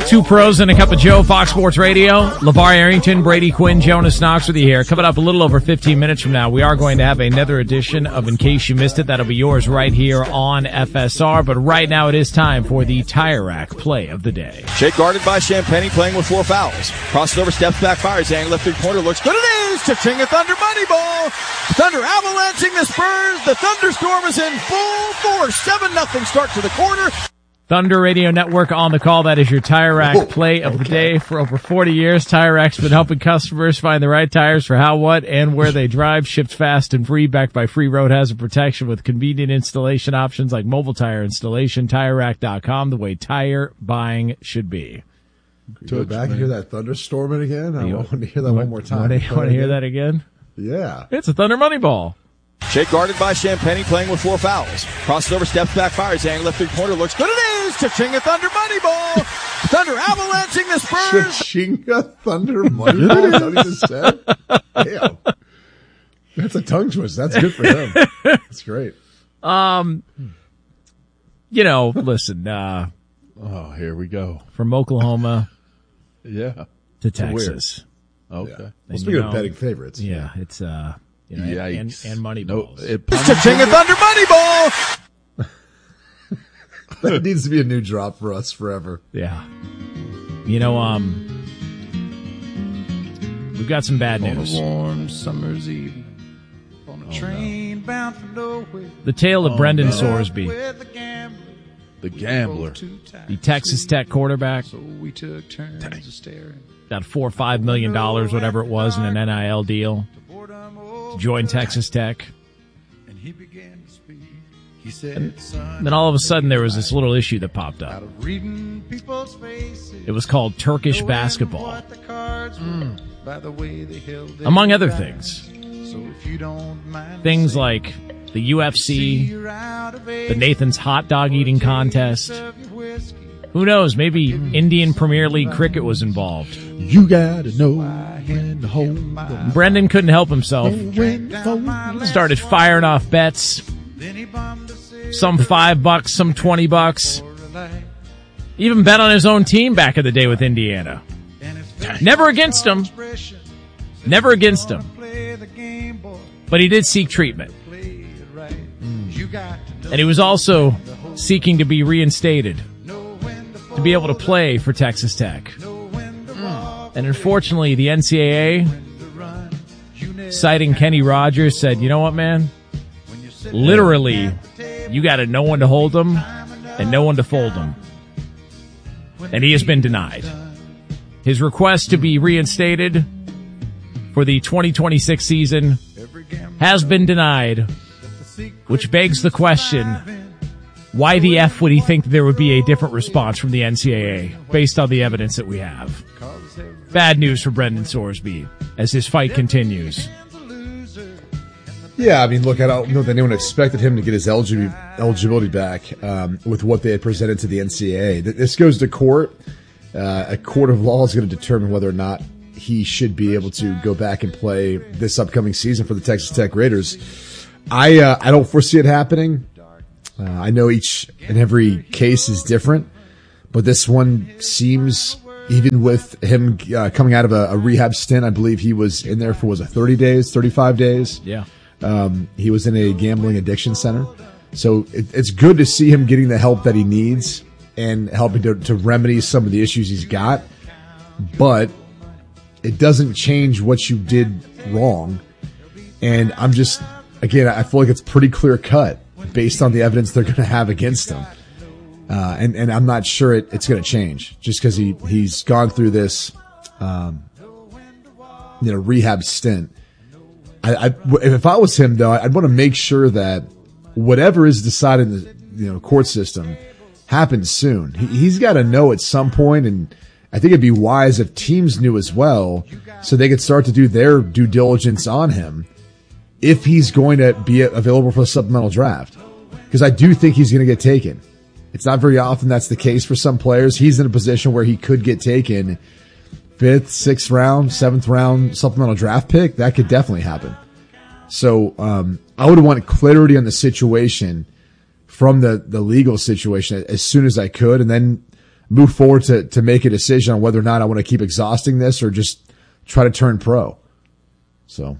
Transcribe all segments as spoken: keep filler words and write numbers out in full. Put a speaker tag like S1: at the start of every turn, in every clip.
S1: Two pros and a cup of Joe, Fox Sports Radio. LeVar Arrington, Brady Quinn, Jonas Knox with you here. Coming up a little over fifteen minutes from now, we are going to have another edition of In Case You Missed It. That'll be yours right here on F S R. But right now it is time for the Tire Rack play of the day.
S2: Shake guarded by Champagne, playing with four fouls. Crosses over, steps back, fires. Hang left three-pointer, looks good. It is! Cha-ching, a Thunder money ball. Thunder avalanching the Spurs. The thunderstorm is in full force. seven nothing start to the quarter.
S1: Thunder Radio Network on the call. That is your Tire Rack
S3: oh,
S1: play of
S3: okay.
S1: the day. For over forty years, Tire Rack's been helping customers find the right tires for how, what, and where they drive. Shipped fast and free, backed by free road hazard protection with convenient installation options like mobile tire installation. Tire Rack dot com, the way tire buying should be.
S3: Go back and hear that thunderstorming again? I
S1: You
S3: want to hear that one more time.
S1: Want to, want to hear that again?
S3: Yeah.
S1: It's a Thunder money ball.
S2: Shake guarded by Champagne, playing with four fouls. Crosses over, steps back, fires. Hang left three-pointer, looks good. It is! Cha-ching, a Thunder money ball. Thunder avalanching the Spurs.
S3: Cha-ching, a Thunder money ball. That's what he just said. Damn. That's a tongue twist. That's good for him. That's great.
S1: Um, you know, listen, uh,
S4: oh, here we go.
S1: From Oklahoma
S4: yeah.
S1: to Texas.
S4: Okay.
S3: Yeah. Well, speaking of betting favorites.
S1: Yeah, it's, uh, you know,
S4: Yikes.
S1: and, and money
S4: no,
S1: balls.
S4: It
S2: Cha-ching, a Thunder money ball.
S3: That needs to be a new drop for us forever.
S1: Yeah. You know, um, we've got some bad
S5: On
S1: news.
S5: a warm summer's evening, on a train bound for nowhere.
S1: The tale of
S4: Oh,
S1: Brendan
S4: no.
S1: Sorsby,
S5: With the gambler,
S4: The gambler.
S5: too tight
S1: the
S5: to
S1: Texas
S5: sleep.
S1: Tech quarterback,
S5: So we took turns of staring.
S1: got four or five million dollars, whatever it was, in an N I L deal to join Texas Tech.
S5: And he began to speak. He said, son,
S1: Then all of a sudden there was this little issue that popped
S5: out
S1: up.
S5: of reading people's faces,
S1: It was called Turkish
S5: knowing
S1: basketball,
S5: what the cards were by the way they held their
S1: among other
S5: dice.
S1: things.
S5: So if you don't mind
S1: Things
S5: saying,
S1: like the U F C,
S5: you're out of
S1: the Nathan's hot dog eating contest.
S5: of your whiskey.
S1: Who knows? Maybe Indian Premier League cricket was involved.
S4: You gotta know when to hold them.
S1: Brendan couldn't help himself.
S4: When to fold them.
S1: Started firing off bets. Some five bucks, some twenty bucks. Even bet on his own team back in the day with Indiana. Never against him. Never against him. But he did seek treatment. And he was also seeking to be reinstated to be able to play for Texas Tech. And unfortunately, the N C double A, citing Kenny Rogers, said, you know what, man? Literally, you got to know when to hold them and know when to fold them. And he has been denied. His request to be reinstated for the twenty twenty-six season has been denied, which begs the question, why the F would he think there would be a different response from the N C double A based on the evidence that we have? Bad news for Brendan Sorsby as his fight continues.
S3: Yeah, I mean, look, I don't know that anyone expected him to get his eligibility, eligibility back um, with what they had presented to the N C double A. This goes to court. Uh, a court of law is going to determine whether or not he should be able to go back and play this upcoming season for the Texas Tech Raiders. I uh, I don't foresee it happening. Uh, I know each and every case is different, but this one seems, even with him uh, coming out of a, a rehab stint, I believe he was in there for, was it thirty days, thirty-five days?
S1: Yeah.
S3: Um, he was in a gambling addiction center. So it, it's good to see him getting the help that he needs and helping to, to remedy some of the issues he's got. But it doesn't change what you did wrong. And I'm just, again, I feel like it's pretty clear cut based on the evidence they're going to have against him. Uh, and, and I'm not sure it, it's going to change just because he, he's gone through this, um, you know, rehab stint. I, I, if I was him, though, I'd want to make sure that whatever is decided in the you know court system happens soon. He, he's got to know at some point, and I think it'd be wise if teams knew as well, so they could start to do their due diligence on him if he's going to be available for the supplemental draft. Because I do think he's going to get taken. It's not very often that's the case for some players. He's in a position where he could get taken. Fifth, sixth round, seventh round supplemental draft pick, that could definitely happen. So um, I would want clarity on the situation from the, the legal situation as soon as I could. And then move forward to, to make a decision on whether or not I want to keep exhausting this or just try to turn pro. So.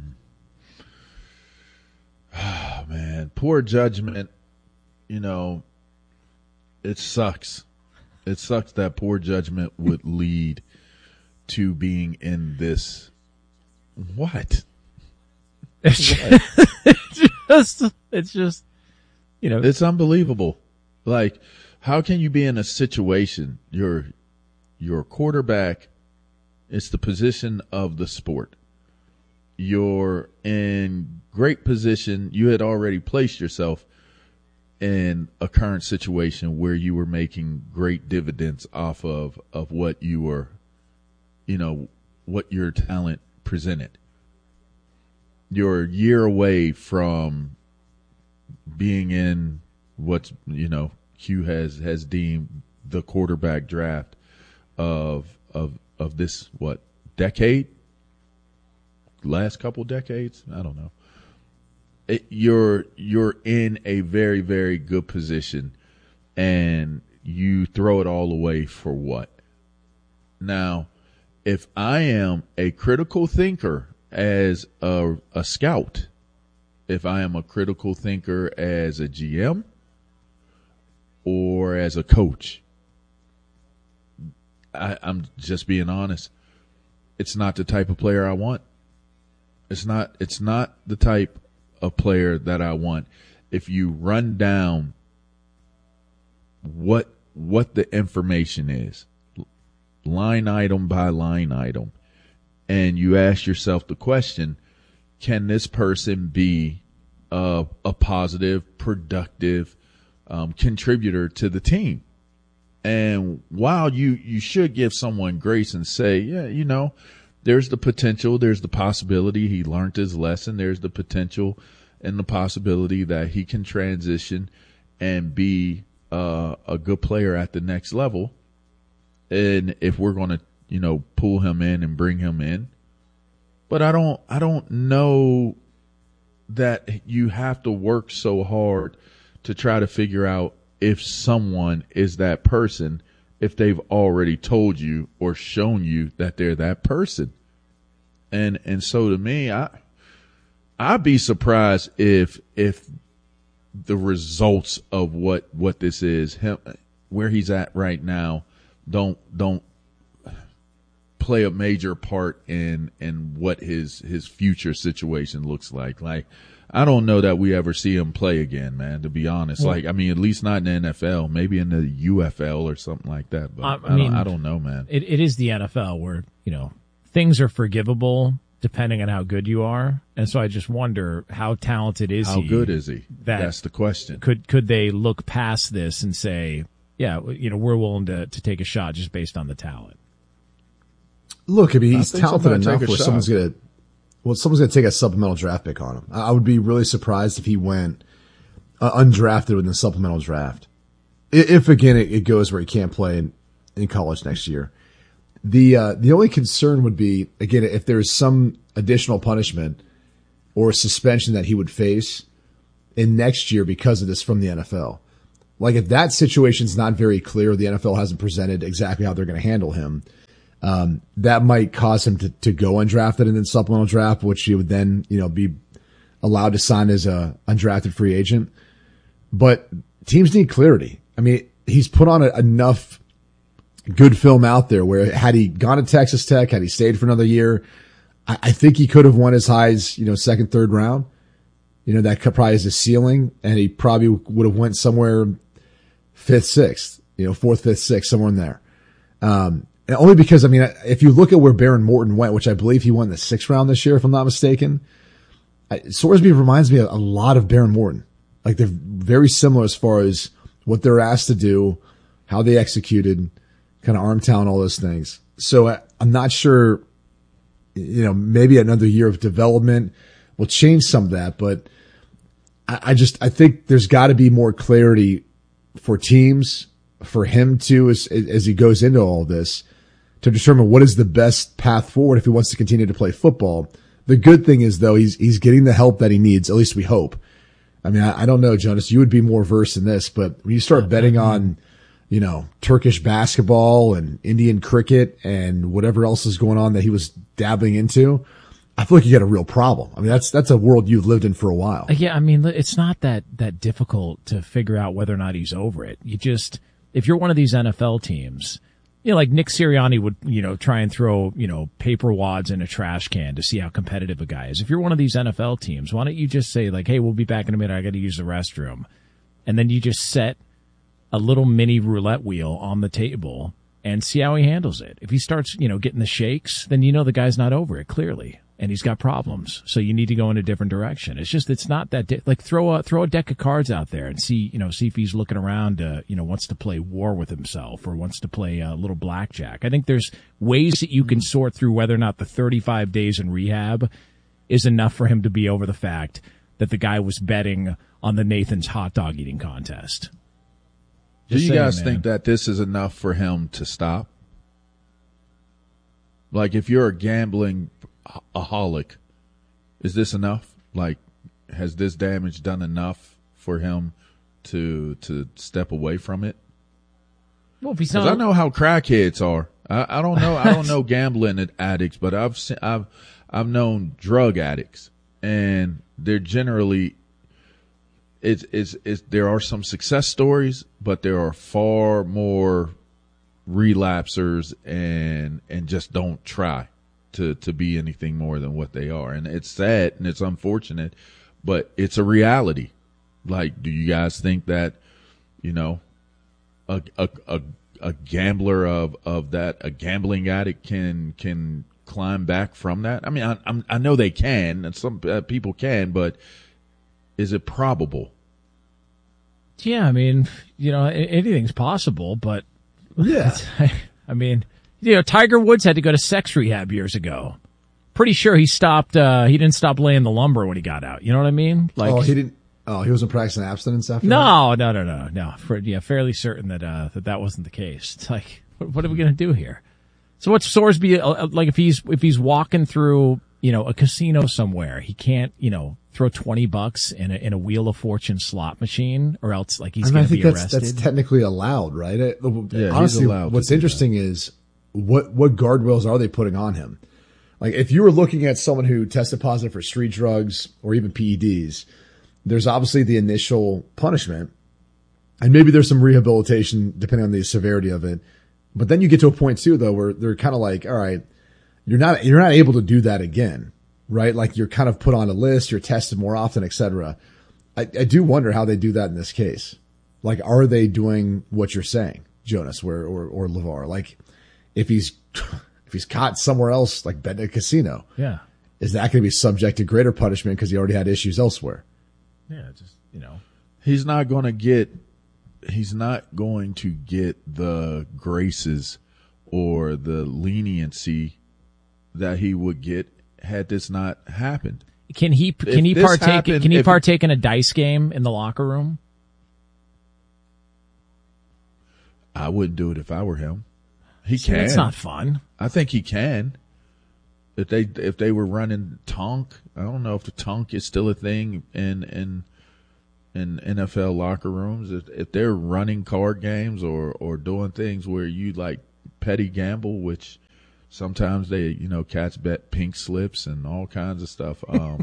S4: Oh, man, poor judgment. You know, it sucks. It sucks that poor judgment would lead to being in this. What?
S1: It's just, it's just, you know,
S4: it's unbelievable. Like, how can you be in a situation, you're, you're a quarterback, it's the position of the sport. You're in great position. You had already placed yourself in a current situation where you were making great dividends off of, of what you were, you know, what your talent presented. You're a year away from being in what's, you know, Hugh has, has deemed the quarterback draft of, of, of this, what, decade? Last couple decades? I don't know. It, you're, you're in a very, very good position and you throw it all away for what? Now, if I am a critical thinker as a, a scout, if I am a critical thinker as a G M or as a coach, I, I'm just being honest. It's not the type of player I want. It's not, it's not the type of player that I want. If you run down what, what the information is, line item by line item, and you ask yourself the question, can this person be a, a positive, productive um, contributor to the team? And while you, you should give someone grace and say, yeah, you know, there's the potential, there's the possibility he learned his lesson, there's the potential and the possibility that he can transition and be uh, a good player at the next level. And if we're going to, you know, pull him in and bring him in. But I don't, I don't know that you have to work so hard to try to figure out if someone is that person, if they've already told you or shown you that they're that person. And, and so to me, I, I'd be surprised if, if the results of what, what this is, him, where he's at right now, don't, don't play a major part in, in what his, his future situation looks like. Like, I don't know that we ever see him play again, man, to be honest. Well, like, I mean, at least not in the N F L, maybe in the U F L or something like that. But I, I, mean, don't, I don't know, man.
S1: It, it is the N F L where, you know, things are forgivable depending on how good you are. And so I just wonder, how talented is
S4: how
S1: he? How
S4: good is he? That That's the question.
S1: Could, could they look past this and say, yeah, you know, we're willing to, to take a shot just based on the talent?
S3: Look, I mean, he's I talented enough where shot. someone's going to, well, someone's going to take a supplemental draft pick on him. I would be really surprised if he went uh, undrafted in the supplemental draft. If, again, it, it goes where he can't play in, in college next year. The, uh, the only concern would be, again, if there's some additional punishment or suspension that he would face in next year because of this from the N F L. Like, if that situation's not very clear, the N F L hasn't presented exactly how they're going to handle him. Um, that might cause him to, to go undrafted and then supplemental draft, which he would then, you know, be allowed to sign as a undrafted free agent. But teams need clarity. I mean, he's put on a, enough good film out there where had he gone to Texas Tech, had he stayed for another year, I, I think he could have won as high as, you know, second, third round. You know, that could probably is a ceiling, and he probably would have went somewhere fifth, sixth, you know, fourth, fifth, sixth, somewhere in there. Um, And only because, I mean, if you look at where Baron Morton went, which I believe he won the sixth round this year, if I'm not mistaken, Sorsby reminds me a lot of Baron Morton. Like, they're very similar as far as what they're asked to do, how they executed, kind of arm talent, all those things. So I, I'm not sure, you know, maybe another year of development will change some of that, but I, I just, I think there's got to be more clarity for teams, for him to, as, as he goes into all this, to determine what is the best path forward if he wants to continue to play football. The good thing is, though, he's he's getting the help that he needs, at least we hope. I mean, I, I don't know, Jonas, you would be more versed in this, but when you start betting on you know, Turkish basketball and Indian cricket and whatever else is going on that he was dabbling into, I feel like you got a real problem. I mean, that's, that's a world you've lived in for a while.
S1: Yeah. I mean, it's not that, that difficult to figure out whether or not he's over it. You just, if you're one of these N F L teams, you know, like Nick Sirianni would, you know, try and throw, you know, paper wads in a trash can to see how competitive a guy is. If you're one of these N F L teams, why don't you just say like, hey, we'll be back in a minute. I got to use the restroom. And then you just set a little mini roulette wheel on the table and see how he handles it. If he starts, you know, getting the shakes, then you know the guy's not over it clearly. And he's got problems. So you need to go in a different direction. It's just, it's not that, di- like throw a, throw a deck of cards out there and see, you know, see if he's looking around, uh, you know, wants to play war with himself or wants to play a little blackjack. I think there's ways that you can sort through whether or not the thirty-five days in rehab is enough for him to be over the fact that the guy was betting on the Nathan's hot dog eating contest.
S4: Do you guys think that this is enough for him to stop? Like, if you're a gambling aholic, is this enough? Like, has this damage done enough for him to to step away from it?
S1: Well, if he's
S4: not, I know how crackheads are. I, I don't know. I don't know gambling addicts, but I've seen, I've I've known drug addicts, and they're generally. It's, it's, it's, there are some success stories, but there are far more relapsers and, and just don't try to, to be anything more than what they are. And it's sad and it's unfortunate, but it's a reality. Like, do you guys think that, you know, a, a, a, a gambler of, of that, a gambling addict can, can climb back from that? I mean, I, I'm, I know they can, and some uh, people can, but is it probable?
S1: Yeah, I mean, you know, anything's possible, but
S3: yeah,
S1: I mean, you know, Tiger Woods had to go to sex rehab years ago. Pretty sure he stopped, uh, he didn't stop laying the lumber when he got out. You know what I mean? Like,
S3: oh, he didn't, oh, he wasn't practicing abstinence after
S1: no,
S3: that?
S1: No, no, no, no. For, yeah, fairly certain that, uh, that that wasn't the case. It's like, what, what are we going to do here? So what's Sorsby, uh, like if he's, if he's walking through, you know, a casino somewhere, he can't, you know, throw twenty bucks in a, in a Wheel of Fortune slot machine, or else like he's
S3: I mean,
S1: going
S3: I
S1: to be
S3: think that's,
S1: arrested.
S3: that's technically allowed, right? It,
S4: yeah,
S3: honestly,
S4: he's allowed
S3: what's
S4: to do
S3: interesting
S4: that.
S3: is what, what guardrails are they putting on him? Like if you were looking at someone who tested positive for street drugs or even P E Ds, there's obviously the initial punishment, and maybe there's some rehabilitation depending on the severity of it. But then you get to a point too, though, where they're kind of like, all right, you're not, you're not able to do that again, right? Like you're kind of put on a list, you're tested more often, et cetera. I, I do wonder how they do that in this case. Like, are they doing what you're saying, Jonas, where, or, or LeVar? Like, if he's, if he's caught somewhere else, like betting at a casino,
S1: yeah,
S3: is that going to be subject to greater punishment because he already had issues elsewhere?
S1: Yeah, just, you know,
S4: he's not going to get, he's not going to get the graces or the leniency that he would get had this not happened.
S1: Can he, can
S4: If
S1: he
S4: this
S1: partake,
S4: happened-
S1: can he
S4: if-
S1: partake in a dice game in the locker room?
S4: I wouldn't do it if I were him. He
S1: See,
S4: can.
S1: That's not fun.
S4: I think he can. If they if they were running Tonk, I don't know if the Tonk is still a thing in in in N F L locker rooms. If, if they're running card games or or doing things where you like petty gamble, which sometimes they, you know, cats bet pink slips and all kinds of stuff um,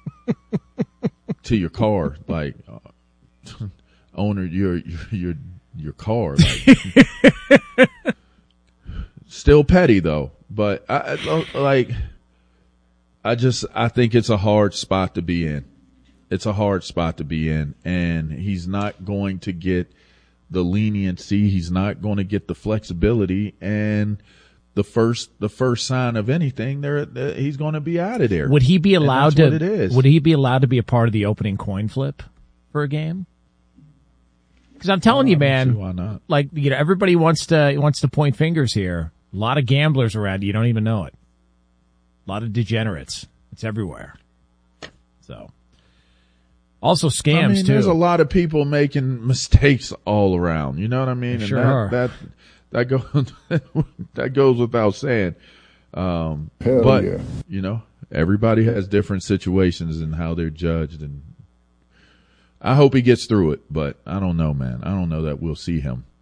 S4: to your car, like uh, owner your your your, your car. Like, still petty though, but I, I like. I just I think it's a hard spot to be in. It's a hard spot to be in, and he's not going to get the leniency. He's not going to get the flexibility, and the first the first sign of anything, there he's going to be out of there.
S1: Would he be
S4: And
S1: allowed
S4: that's
S1: to?
S4: what it is.
S1: Would he be allowed to be a part of the opening coin flip for a game? Because I'm telling you,
S4: I don't
S1: man,
S4: see why not?
S1: like you know, everybody wants to wants to point fingers here. A lot of gamblers around you, you don't even know it. A lot of degenerates. It's everywhere. So, also scams
S4: I mean,
S1: too.
S4: there's a lot of people making mistakes all around. You know what I mean?
S1: Sure
S4: and
S1: are.
S4: that, that that goes that goes without saying. Um,
S6: Hell
S4: but
S6: yeah.
S4: you know, everybody has different situations and how they're judged, and I hope he gets through it. But I don't know, man. I don't know that we'll see him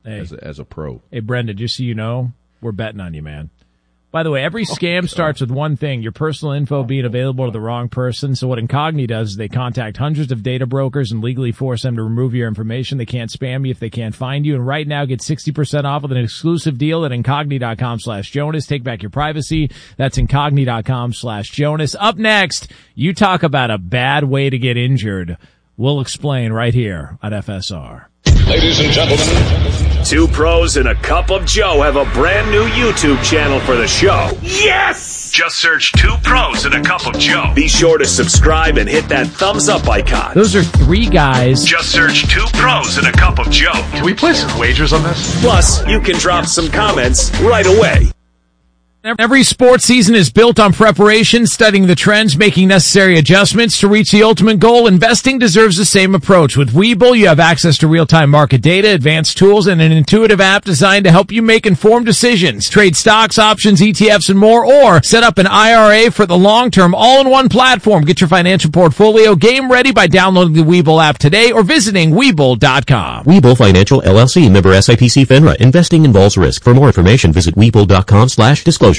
S1: Hey.
S4: as a, as a pro.
S1: Hey, Brenda, just so you know, we're betting on you, man. By the way, every scam starts with one thing, your personal info being available to the wrong person. So what Incogni does is they contact hundreds of data brokers and legally force them to remove your information. They can't spam you if they can't find you. And right now, get sixty percent off with an exclusive deal at Incogni.com slash Jonas. Take back your privacy. That's Incogni.com slash Jonas. Up next, you talk about a bad way to get injured. We'll explain right here on F S R.
S6: Ladies and gentlemen,
S7: Two Pros and a Cup of Joe have a brand new YouTube channel for the show. Yes! Just search Two Pros and a Cup of Joe. Be sure to subscribe and hit that thumbs up icon.
S1: Those are three guys.
S7: Just search Two Pros and a Cup of Joe.
S6: can we place some wagers on this?
S7: Plus, you can drop some comments right away.
S1: Every sports season is built on preparation, studying the trends, making necessary adjustments to reach the ultimate goal. Investing deserves the same approach. With Webull, you have access to real-time market data, advanced tools, and an intuitive app designed to help you make informed decisions. Trade stocks, options, E T Fs, and more, or set up an I R A for the long term, all in one platform. Get your financial portfolio game ready by downloading the Webull app today or visiting Webull dot com.
S8: Webull Financial, L L C, member S I P C FINRA. Investing involves risk. For more information, visit Webull dot com slash disclosures.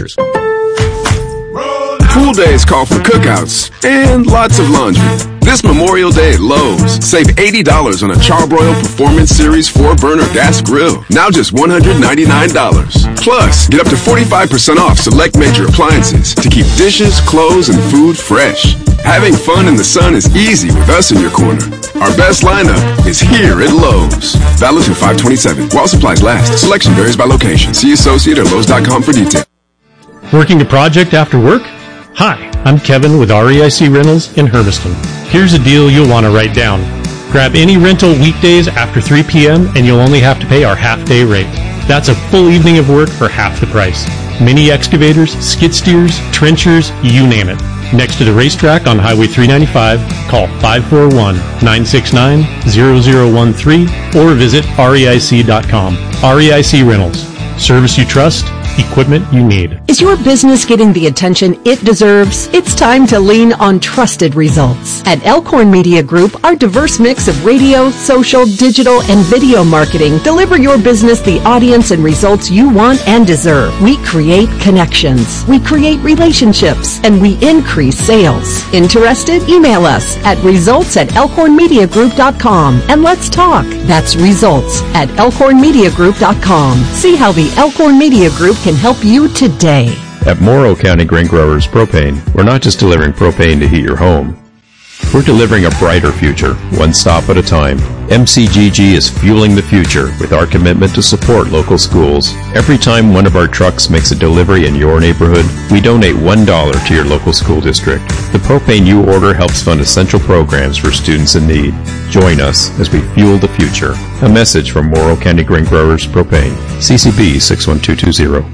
S9: Pool days call for cookouts and lots of laundry. This Memorial Day at Lowe's, save eighty dollars on a Charbroil Performance Series four burner gas grill. Now just one hundred ninety-nine dollars. Plus, get up to forty-five percent off select major appliances to keep dishes, clothes, and food fresh. Having fun in the sun is easy with us in your corner. Our best lineup is here at Lowe's. Valid through five twenty-seven. While supplies last. Selection varies by location. See associate at Lowe's dot com for details.
S10: Working a project after work? Hi, I'm Kevin with R E I C Rentals in Hermiston. Here's a deal you'll want to write down. Grab any rental weekdays after three p.m. and you'll only have to pay our half-day rate. That's a full evening of work for half the price. Mini excavators, skid steers, trenchers, you name it. Next to the racetrack on Highway three ninety-five, call five four one, nine six nine, zero zero one three or visit R E I C dot com. R E I C Rentals. Service you trust, equipment you need.
S11: Is your business getting the attention it deserves? It's time to lean on trusted results. At Elkhorn Media Group, our diverse mix of radio, social, digital, and video marketing deliver your business the audience and results you want and deserve. We create connections, we create relationships, and we increase sales. Interested? Email us at results at elkhorn media group dot com and let's talk. That's results at elkhorn media group dot com. See how the Elkhorn Media Group can help you today.
S12: At Morrow County Grain Growers Propane, we're not just delivering propane to heat your home. We're delivering a brighter future, one stop at a time. M C G G is fueling the future with our commitment to support local schools. Every time one of our trucks makes a delivery in your neighborhood, we donate one dollar to your local school district. The propane you order helps fund essential programs for students in need. Join us as we fuel the future. A message from Morrow County Grain Growers Propane. C C B six one two two zero.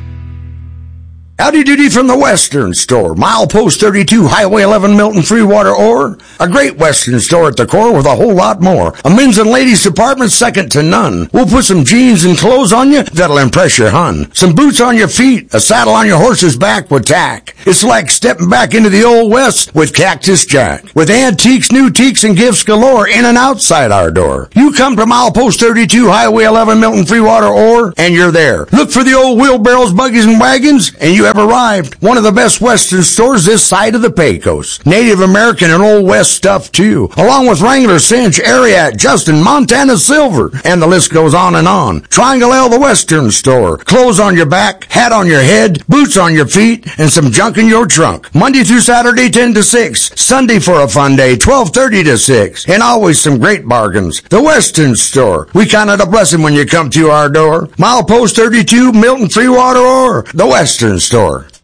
S13: Howdy doody from the Western Store, milepost thirty-two, Highway eleven, Milton, Freewater, or a great Western store at the core with a whole lot more. A men's and ladies department second to none. We'll put some jeans and clothes on you that'll impress your hun. Some boots on your feet, a saddle on your horse's back with tack. It's like stepping back into the old West with Cactus Jack. With antiques, new teaks, and gifts galore in and outside our door. You come to milepost thirty-two, Highway eleven, Milton, Freewater, or, and you're there. Look for the old wheelbarrows, buggies, and wagons, and you have arrived. One of the best Western stores this side of the Pecos. Native American and Old West stuff too, along with Wrangler, Cinch, Ariat, Justin, Montana Silver, and the list goes on and on. Triangle L, the Western Store. Clothes on your back, hat on your head, boots on your feet, and some junk in your trunk. Monday through Saturday, ten to six. Sunday for a fun day, twelve thirty to six. And always some great bargains. The Western Store. We count it a blessing when you come to our door. Milepost thirty-two, Milton, Freewater, or the Western Store.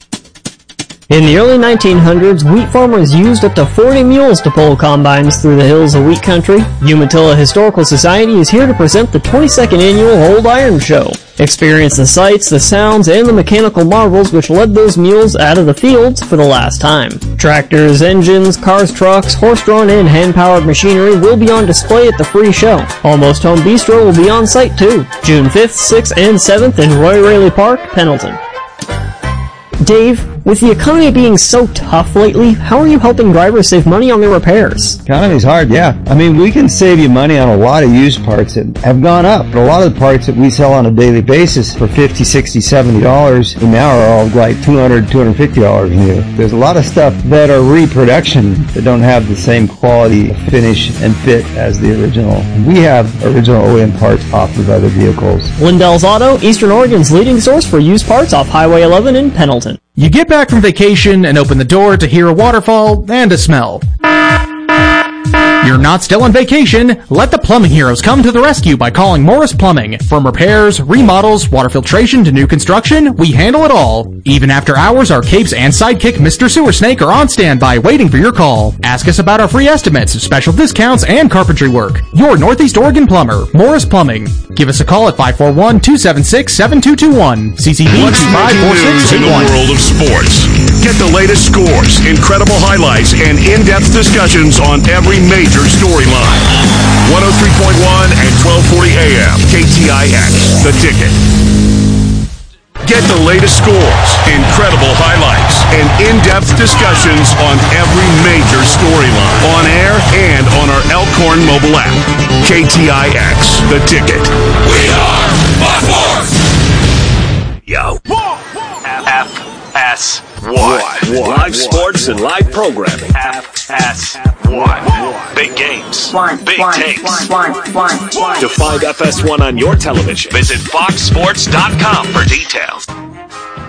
S14: In the early nineteen hundreds, wheat farmers used up to forty mules to pull combines through the hills of wheat country. Umatilla Historical Society is here to present the twenty-second annual Old Iron Show. Experience the sights, the sounds, and the mechanical marvels which led those mules out of the fields for the last time. Tractors, engines, cars, trucks, horse-drawn and hand-powered machinery will be on display at the free show. Almost Home Bistro will be on site too. June fifth, sixth, and seventh in Roy Raley Park, Pendleton. Dave, With the economy being so tough lately, how are you helping drivers save money on their repairs?
S15: Economy's hard, yeah. I mean, we can save you money on a lot of used parts that have gone up. But a lot of the parts that we sell on a daily basis for fifty, sixty, seventy dollars now are all like two hundred, two hundred fifty dollars new. There's a lot of stuff that are reproduction that don't have the same quality, finish, and fit as the original. We have original O E M parts off of other vehicles.
S14: Lindell's Auto, Eastern Oregon's leading source for used parts off Highway eleven in Pendleton.
S16: You get back from vacation and open the door to hear a waterfall and a smell. You're not still on vacation. Let the plumbing heroes come to the rescue by calling Morris Plumbing. From repairs, remodels, water filtration to new construction, we handle it all. Even after hours, our capes and sidekick Mister Sewer Snake are on standby waiting for your call. Ask us about our free estimates, special discounts, and carpentry work. Your Northeast Oregon plumber, Morris Plumbing. Give us a call at five four one, two seven six, seven two two one. C C B
S7: What's
S16: five four six
S7: in the world of sports? Get the latest scores, incredible highlights, and in-depth discussions on every major storyline. one oh three point one and twelve forty A M, K T I X, The Ticket. Get the latest scores, incredible highlights, and in-depth discussions on every major storyline. On air and on our Elkhorn mobile app. K T I X, The Ticket. We are Buckforce! Yo. F S one. Live sports and live programming. F S one. Big games. Big takes. To find F S one on your television, visit fox sports dot com for details.